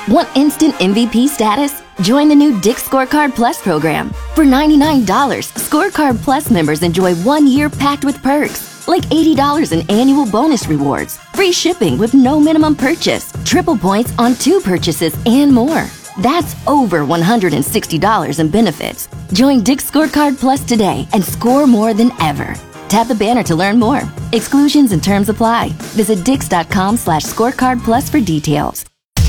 Want instant MVP status? Join the new Dick's Scorecard Plus program. For $99, Scorecard Plus members enjoy 1 year packed with perks, like $80 in annual bonus rewards, free shipping with no minimum purchase, triple points on 2 purchases, and more. That's over $160 in benefits. Join Dick's Scorecard Plus today and score more than ever. Tap the banner to learn more. Exclusions and terms apply. Visit dix.com/scorecardplus for details.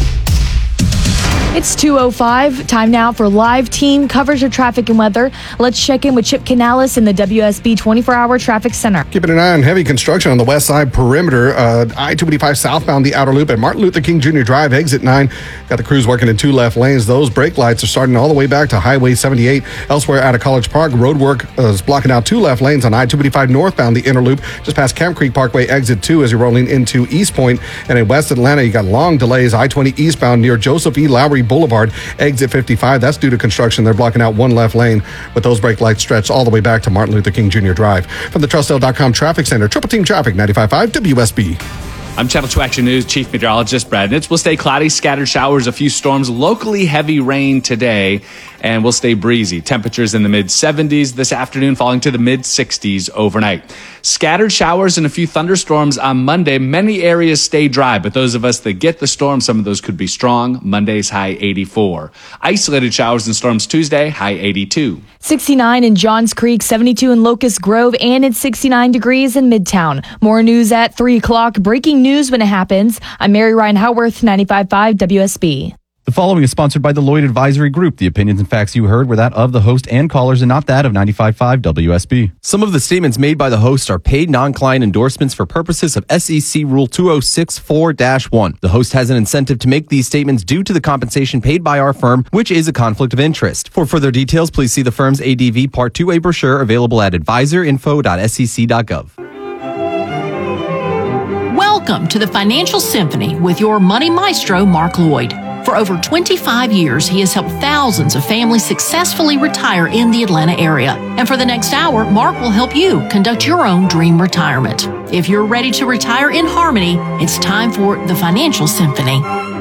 It's 2:05. Time now for live team coverage of traffic and weather. Let's check in with Chip Canales in the WSB 24-hour traffic center. Keeping an eye on heavy construction on the west side perimeter. I-285 southbound the outer loop at Martin Luther King Jr. Drive, exit 9. Got the crews working in 2 left lanes. Those brake lights are starting all the way back to Highway 78. Elsewhere out of College Park, road work is blocking out 2 left lanes on I-285 northbound the inner loop, just past Camp Creek Parkway, exit 2 as you're rolling into East Point. And in West Atlanta, you got long delays. I-20 eastbound near Joseph E. Lowry Boulevard, exit 55. That's due to construction. They're blocking out 1 left lane, with those brake lights stretched all the way back to Martin Luther King Jr. Drive. From the TrustL.com Traffic Center, Triple Team Traffic, 95.5 WSB. I'm Channel 2 Action News Chief Meteorologist Brad Nitz. We'll stay cloudy, scattered showers, a few storms, locally heavy rain today, and we'll stay breezy. Temperatures in the mid-70s this afternoon, falling to the mid-60s overnight. Scattered showers and a few thunderstorms on Monday. Many areas stay dry, but those of us that get the storm, some of those could be strong. Monday's high 84. Isolated showers and storms Tuesday, high 82. 69 in Johns Creek, 72 in Locust Grove, and it's 69 degrees in Midtown. More news at 3 o'clock. Breaking news when it happens. I'm Mary Ryan Howarth, 95.5 WSB. The following is sponsored by the Lloyd Advisory Group. The opinions and facts you heard were that of the host and callers and not that of 95.5 WSB. Some of the statements made by the host are paid non-client endorsements for purposes of SEC Rule 2064-1. The host has an incentive to make these statements due to the compensation paid by our firm, which is a conflict of interest. For further details, please see the firm's ADV Part 2A brochure available at advisorinfo.sec.gov. Welcome to the Financial Symphony with your money maestro, Mark Lloyd. For over 25 years, he has helped thousands of families successfully retire in the Atlanta area. And for the next hour, Mark will help you conduct your own dream retirement. If you're ready to retire in harmony, it's time for the Financial Symphony.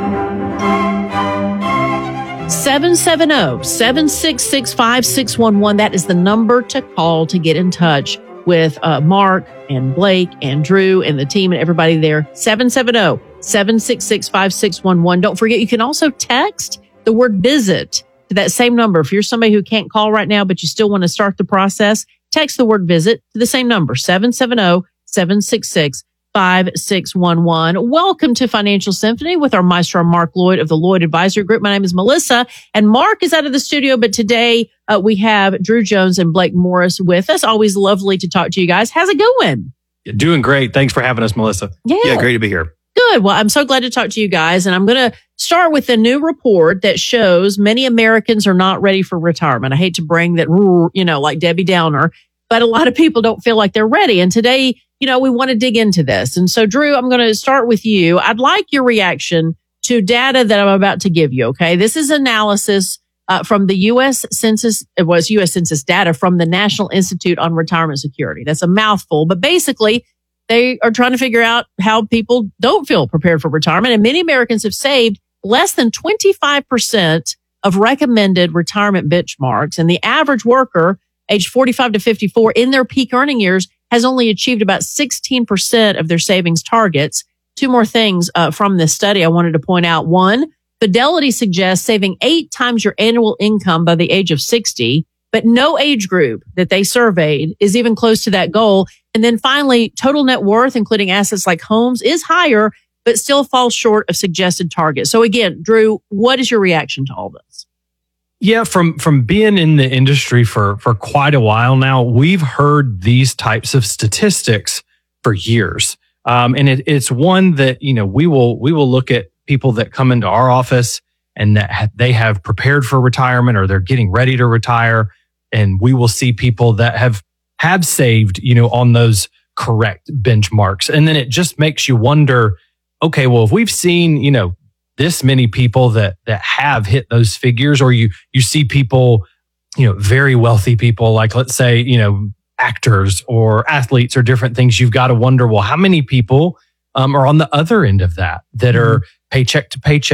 770-766-5611. That is the number to call to get in touch with Mark and Blake and Drew and the team and everybody there. 770-766-5611. Don't forget, you can also text the word visit to that same number. If you're somebody who can't call right now, but you still want to start the process, text the word visit to the same number, 770-766-5611. Welcome to Financial Symphony with our maestro, Mark Lloyd of the Lloyd Advisory Group. My name is Melissa, and Mark is out of the studio, but today we have Drew Jones and Blake Morris with us. Always lovely to talk to you guys. How's it going? Doing great. Thanks for having us, Melissa. Yeah, great to be here. Good. Well, I'm so glad to talk to you guys. And I'm going to start with a new report that shows many Americans are not ready for retirement. I hate to bring that, like Debbie Downer, but a lot of people don't feel like they're ready. And today, we want to dig into this. And so, Drew, I'm going to start with you. I'd like your reaction to data that I'm about to give you. Okay. This is analysis from the U.S. Census. It was U.S. Census data from the National Institute on Retirement Security. That's a mouthful, but basically, they are trying to figure out how people don't feel prepared for retirement. And many Americans have saved less than 25% of recommended retirement benchmarks. And the average worker, age 45 to 54, in their peak earning years, has only achieved about 16% of their savings targets. 2 more things from this study I wanted to point out. 1, Fidelity suggests saving 8 times your annual income by the age of 60, but no age group that they surveyed is even close to that goal. And then finally, total net worth, including assets like homes, is higher, but still falls short of suggested targets. So again, Drew, what is your reaction to all this? Yeah, from being in the industry for quite a while now, we've heard these types of statistics for years. And it's one that, we will look at people that come into our office and that they have prepared for retirement or they're getting ready to retire. And we will see people that have saved, on those correct benchmarks. And then it just makes you wonder, okay, well, if we've seen, this many people that have hit those figures, or you see people, very wealthy people, like let's say, actors or athletes or different things, you've got to wonder, well, how many people are on the other end of that are paycheck to paycheck?